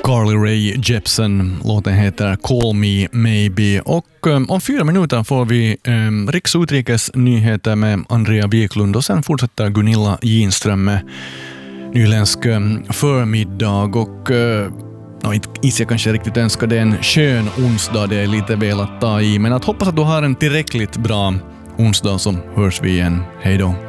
Carly Rae Jepsen. Låten heter Call Me Maybe. Och om 4 minuter får vi riks- och utrikes nyheter med Andrea Wiklund och sen fortsätter Gunilla Ginström med nyländsk förmiddag. Och inte jag kanske riktigt önskar det en skön onsdag, det är lite väl att ta i. Men att hoppas att du har en tillräckligt bra onsdag, så hörs vi igen. Hej då!